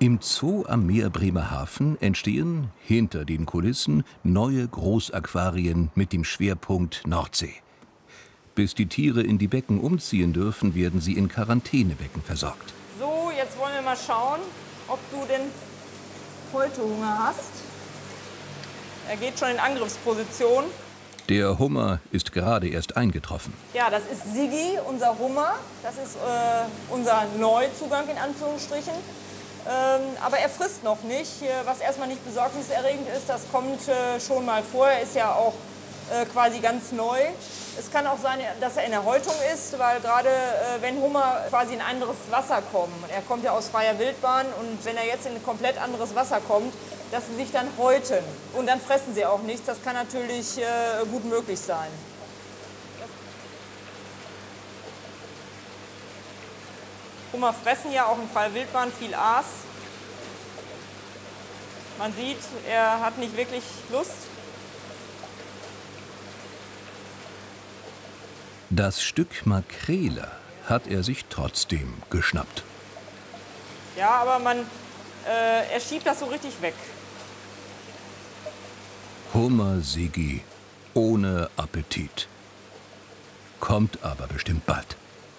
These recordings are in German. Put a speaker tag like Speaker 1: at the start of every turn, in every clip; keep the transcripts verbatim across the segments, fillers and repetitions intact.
Speaker 1: Im Zoo am Meer Bremerhaven entstehen hinter den Kulissen neue Großaquarien mit dem Schwerpunkt Nordsee. Bis die Tiere in die Becken umziehen dürfen, werden sie in Quarantänebecken versorgt.
Speaker 2: So, jetzt wollen wir mal schauen, ob du denn heute Hunger hast. Er geht schon in Angriffsposition.
Speaker 1: Der Hummer ist gerade erst eingetroffen.
Speaker 2: Ja, das ist Siggi, unser Hummer. Das ist äh, unser Neuzugang in Anführungsstrichen. Ähm, aber er frisst noch nicht, was erstmal nicht besorgniserregend ist. Das kommt äh, schon mal vor. Er ist ja auch äh, quasi ganz neu. Es kann auch sein, dass er in der Häutung ist, weil gerade äh, wenn Hummer quasi in anderes Wasser kommen, er kommt ja aus freier Wildbahn, und wenn er jetzt in ein komplett anderes Wasser kommt, dass sie sich dann häuten. Und dann fressen sie auch nichts. Das kann natürlich äh, gut möglich sein. Hummer fressen ja auch in freier Wildbahn viel Aas. Man sieht, er hat nicht wirklich Lust.
Speaker 1: Das Stück Makrele hat er sich trotzdem geschnappt.
Speaker 2: Ja, aber man, äh, er schiebt das so richtig weg.
Speaker 1: Hummer Siggi ohne Appetit. Kommt aber bestimmt bald.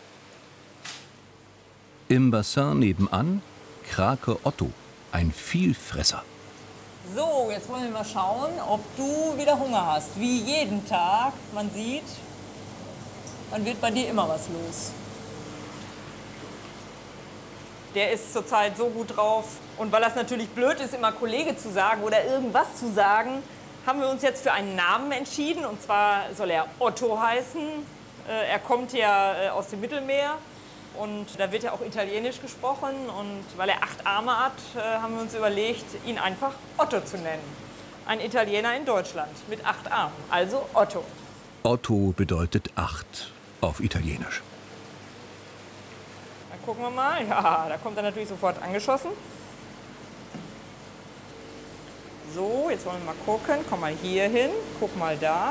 Speaker 1: Im Bassin nebenan Krake Otto, ein Vielfresser.
Speaker 2: So, jetzt wollen wir mal schauen, ob du wieder Hunger hast. Wie jeden Tag, man sieht, dann wird bei dir immer was los. Der ist zurzeit so gut drauf. Und weil das natürlich blöd ist, immer Kollege zu sagen oder irgendwas zu sagen, haben wir uns jetzt für einen Namen entschieden. Und zwar soll er Otto heißen. Er kommt ja aus dem Mittelmeer. Und da wird ja auch Italienisch gesprochen. Und weil er acht Arme hat, haben wir uns überlegt, ihn einfach Otto zu nennen. Ein Italiener in Deutschland mit acht Armen, also Otto.
Speaker 1: Otto bedeutet acht auf Italienisch.
Speaker 2: Dann gucken wir mal. Ja, da kommt er natürlich sofort angeschossen. So, jetzt wollen wir mal gucken. Komm mal hier hin. Guck mal da.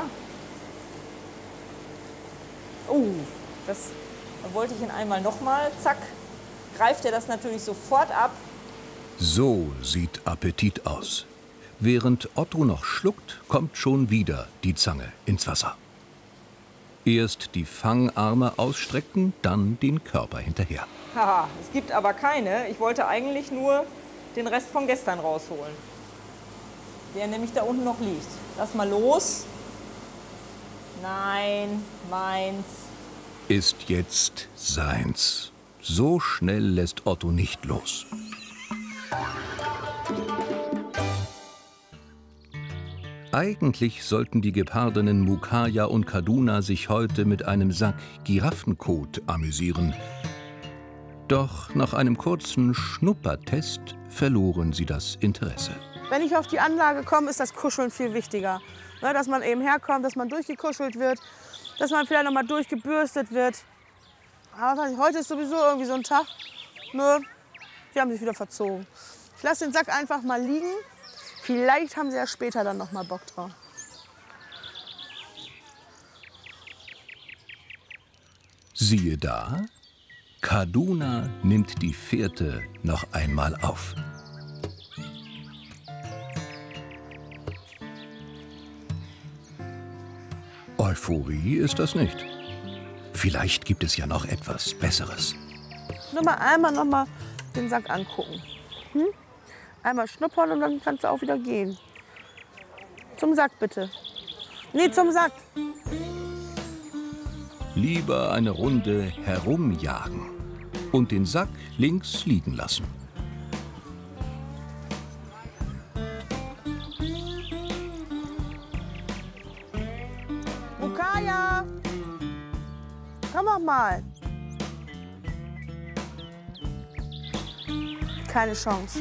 Speaker 2: Oh, das... Da wollte ich ihn einmal nochmal, zack, greift er das natürlich sofort ab.
Speaker 1: So sieht Appetit aus. Während Otto noch schluckt, kommt schon wieder die Zange ins Wasser. Erst die Fangarme ausstrecken, dann den Körper hinterher.
Speaker 2: Haha, es gibt aber keine. Ich wollte eigentlich nur den Rest von gestern rausholen. Der nämlich da unten noch liegt. Lass mal los. Nein, meins.
Speaker 1: Ist jetzt seins. So schnell lässt Otto nicht los. Eigentlich sollten die Gepardinnen Mukaya und Kaduna sich heute mit einem Sack Giraffenkot amüsieren. Doch nach einem kurzen Schnuppertest verloren sie das Interesse.
Speaker 3: Wenn ich auf die Anlage komme, ist das Kuscheln viel wichtiger. Ne, dass man eben herkommt, dass man durchgekuschelt wird. Dass man vielleicht noch mal durchgebürstet wird. Aber heute ist sowieso irgendwie so ein Tag. Nö, die haben sich wieder verzogen. Ich lasse den Sack einfach mal liegen. Vielleicht haben sie ja später dann noch mal Bock drauf.
Speaker 1: Siehe da, Kaduna nimmt die Fährte noch einmal auf. Euphorie ist das nicht. Vielleicht gibt es ja noch etwas Besseres.
Speaker 3: Nur mal einmal noch mal den Sack angucken. Hm? Einmal schnuppern und dann kannst du auch wieder gehen. Zum Sack bitte. Nee, zum Sack.
Speaker 1: Lieber eine Runde herumjagen und den Sack links liegen lassen.
Speaker 3: Mukaya, komm doch mal. Keine Chance.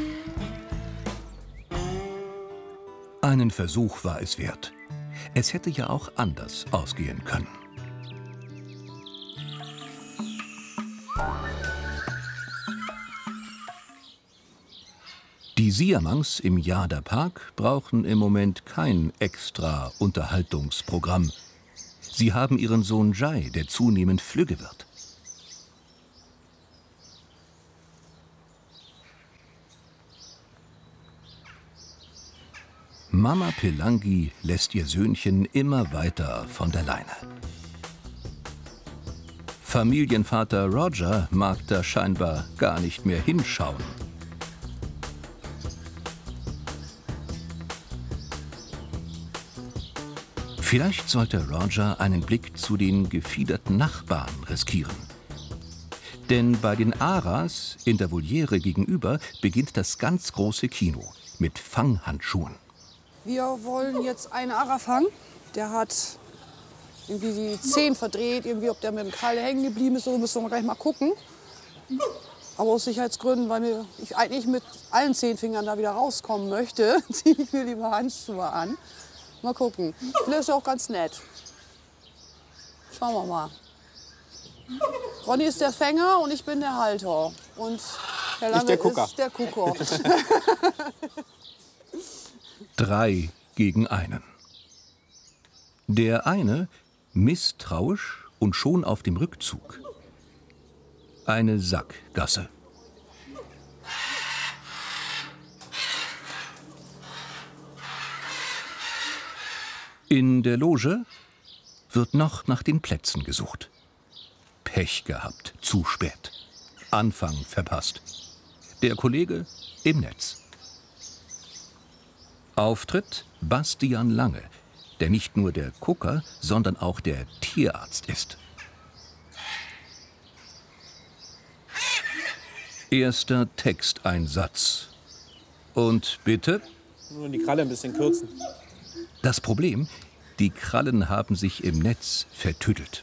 Speaker 1: Einen Versuch war es wert. Es hätte ja auch anders ausgehen können. Die Siamangs im Jada-Park brauchen im Moment kein extra Unterhaltungsprogramm. Sie haben ihren Sohn Jai, der zunehmend flügge wird. Mama Pelangi lässt ihr Söhnchen immer weiter von der Leine. Familienvater Roger mag da scheinbar gar nicht mehr hinschauen. Vielleicht sollte Roger einen Blick zu den gefiederten Nachbarn riskieren. Denn bei den Aras in der Voliere gegenüber beginnt das ganz große Kino mit Fanghandschuhen.
Speaker 4: Wir wollen jetzt einen Ara fangen. Der hat irgendwie die Zehen verdreht, irgendwie, ob der mit dem Krall hängen geblieben ist, so müssen wir gleich mal gucken. Aber aus Sicherheitsgründen, weil mir, ich eigentlich mit allen zehn Fingern da wieder rauskommen möchte, ziehe ich mir lieber Handschuhe an. Mal gucken. Vielleicht ist ja auch ganz nett. Schauen wir mal. Ronny ist der Fänger und ich bin der Halter. Und der Lange
Speaker 5: der Gucker.
Speaker 4: ist der Gucker.
Speaker 1: Drei gegen einen. Der eine misstrauisch und schon auf dem Rückzug. Eine Sackgasse. In der Loge wird noch nach den Plätzen gesucht. Pech gehabt, zu spät. Anfang verpasst. Der Kollege im Netz. Auftritt Bastian Lange, der nicht nur der Gucker, sondern auch der Tierarzt ist. Erster Texteinsatz. Und bitte?
Speaker 5: Nur die Kralle ein bisschen kürzen.
Speaker 1: Das Problem, die Krallen haben sich im Netz vertüttelt.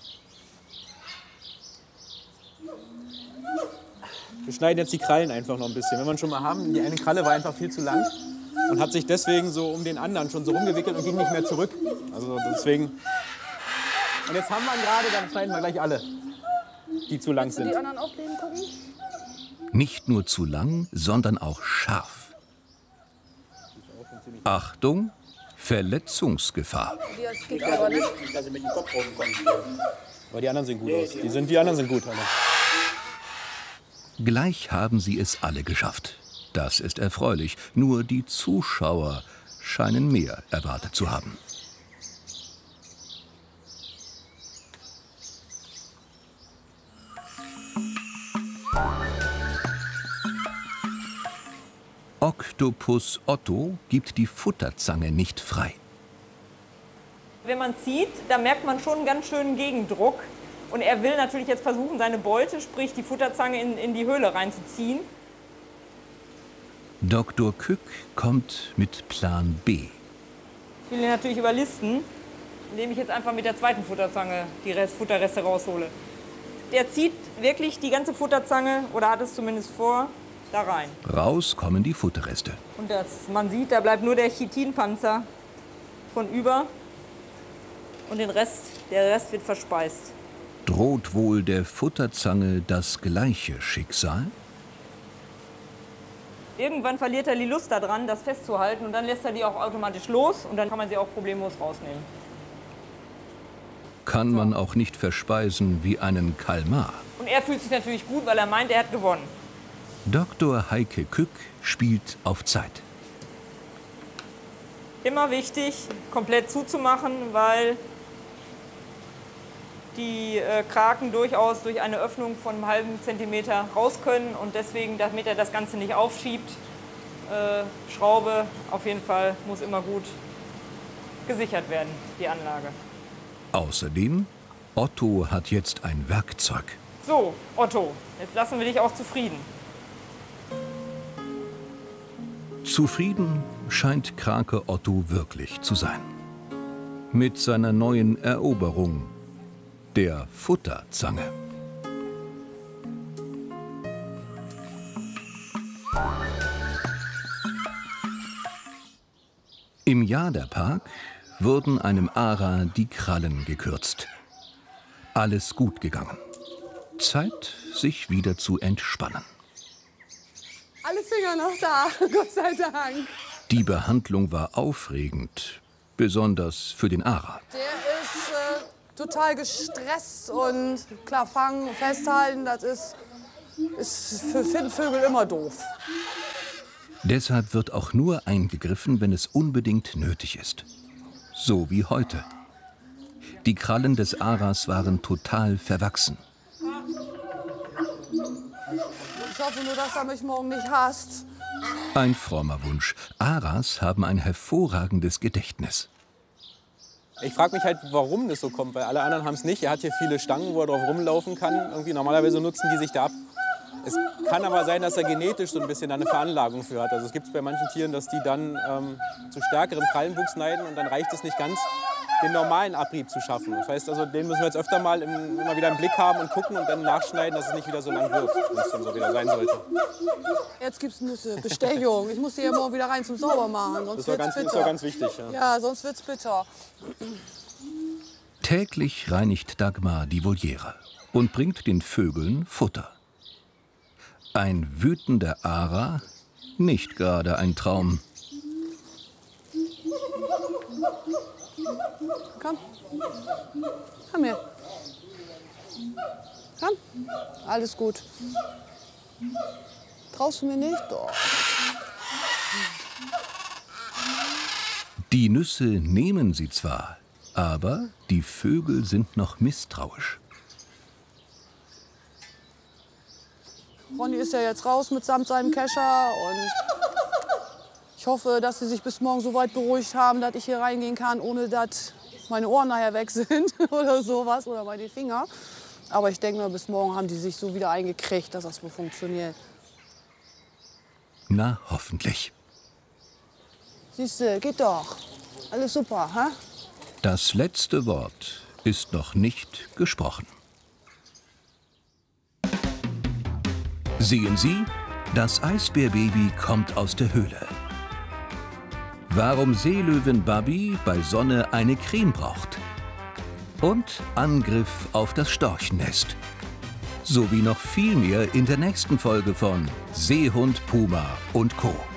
Speaker 5: Wir schneiden jetzt die Krallen einfach noch ein bisschen. Wenn wir schon mal haben, die eine Kralle war einfach viel zu lang und hat sich deswegen so um den anderen schon so rumgewickelt und ging nicht mehr zurück. Also deswegen. Und jetzt haben wir ihn gerade, dann schneiden wir gleich alle, die zu lang sind.
Speaker 4: Die anderen auch leben gucken?
Speaker 1: Nicht nur zu lang, sondern auch scharf. Achtung, Verletzungsgefahr.
Speaker 4: Das geht aber nicht.
Speaker 5: Dass sie mit dem Kopf rumkommen. Aber die anderen sehen gut aus. Die, sind, die anderen sind gut. Alle.
Speaker 1: Gleich haben sie es alle geschafft. Das ist erfreulich. Nur die Zuschauer scheinen mehr erwartet zu haben. Oktopus Otto gibt die Futterzange nicht frei.
Speaker 2: Wenn man zieht, da merkt man schon einen ganz schönen Gegendruck. Und er will natürlich jetzt versuchen, seine Beute, sprich die Futterzange, in, in die Höhle reinzuziehen.
Speaker 1: Doktor Kück kommt mit Plan B.
Speaker 2: Ich will ihn natürlich überlisten, indem ich jetzt einfach mit der zweiten Futterzange die Rest, Futterreste raushole. Der zieht wirklich die ganze Futterzange, oder hat es zumindest vor, da rein.
Speaker 1: Raus kommen die Futterreste.
Speaker 2: Und das, man sieht, da bleibt nur der Chitinpanzer von über. Und den Rest, der Rest wird verspeist.
Speaker 1: Droht wohl der Futterzange das gleiche Schicksal?
Speaker 2: Irgendwann verliert er die Lust daran, das festzuhalten, und dann lässt er die auch automatisch los und dann kann man sie auch problemlos rausnehmen.
Speaker 1: Kann man auch nicht verspeisen wie einen Kalmar.
Speaker 2: Und er fühlt sich natürlich gut, weil er meint, er hat gewonnen.
Speaker 1: Doktor Heike Kück spielt auf Zeit.
Speaker 2: Immer wichtig, komplett zuzumachen, weil die äh, Kraken durchaus durch eine Öffnung von einem halben Zentimeter raus können. Und deswegen, damit er das Ganze nicht aufschiebt, äh, Schraube auf jeden Fall muss immer gut gesichert werden, die Anlage.
Speaker 1: Außerdem, Otto hat jetzt ein Werkzeug.
Speaker 2: So, Otto, jetzt lassen wir dich auch zufrieden.
Speaker 1: Zufrieden scheint Krake Otto wirklich zu sein. Mit seiner neuen Eroberung, der Futterzange. Im Jaderpark wurden einem Ara die Krallen gekürzt. Alles gut gegangen. Zeit, sich wieder zu entspannen.
Speaker 4: Alle Finger noch da, Gott sei Dank.
Speaker 1: Die Behandlung war aufregend, besonders für den Ara.
Speaker 4: Der ist äh, total gestresst und klar, fangen, festhalten, das ist, ist für Vögel immer doof.
Speaker 1: Deshalb wird auch nur eingegriffen, wenn es unbedingt nötig ist. So wie heute. Die Krallen des Aras waren total verwachsen.
Speaker 4: Ich hoffe nur, dass er mich morgen nicht hasst.
Speaker 1: Ein frommer Wunsch. Aras haben ein hervorragendes Gedächtnis.
Speaker 5: Ich frage mich halt, warum das so kommt, weil alle anderen haben es nicht. Er hat hier viele Stangen, wo er drauf rumlaufen kann. Irgendwie normalerweise nutzen die sich da ab. Es kann aber sein, dass er genetisch so ein bisschen eine Veranlagung für hat. Also es gibt es bei manchen Tieren, dass die dann ähm, zu stärkerem Krallenwuchs neigen und dann reicht es nicht ganz, den normalen Abrieb zu schaffen. Das heißt also, den müssen wir jetzt öfter mal im, immer wieder im Blick haben und gucken und dann nachschneiden, dass es nicht wieder so lang wird, wenn es dann so wieder sein sollte.
Speaker 4: Jetzt gibt es Nüsse, Bestechung. Ich muss die ja morgen wieder rein zum Saubermachen, sonst
Speaker 5: Das war
Speaker 4: wird's
Speaker 5: ganz, das
Speaker 4: bitter.
Speaker 5: war ganz wichtig. Ja.
Speaker 4: Ja, sonst wird's bitter.
Speaker 1: Täglich reinigt Dagmar die Voliere und bringt den Vögeln Futter. Ein wütender Ara, nicht gerade ein Traum.
Speaker 4: Komm. Komm her. Komm. Alles gut. Traust du mir nicht? Doch.
Speaker 1: Die Nüsse nehmen sie zwar, aber die Vögel sind noch misstrauisch.
Speaker 4: Ronny ist ja jetzt raus mitsamt seinem Kescher und ich hoffe, dass sie sich bis morgen so weit beruhigt haben, dass ich hier reingehen kann, ohne dass meine Ohren nachher weg sind oder sowas oder meine Finger. Aber ich denke mal, bis morgen haben die sich so wieder eingekriegt, dass das wohl funktioniert.
Speaker 1: Na, hoffentlich.
Speaker 4: Siehste, geht doch. Alles super, hä?
Speaker 1: Das letzte Wort ist noch nicht gesprochen. Sehen Sie, das Eisbärbaby kommt aus der Höhle. Warum Seelöwin Babi bei Sonne eine Creme braucht. Und Angriff auf das Storchennest. Sowie noch viel mehr in der nächsten Folge von Seehund, Puma und Co.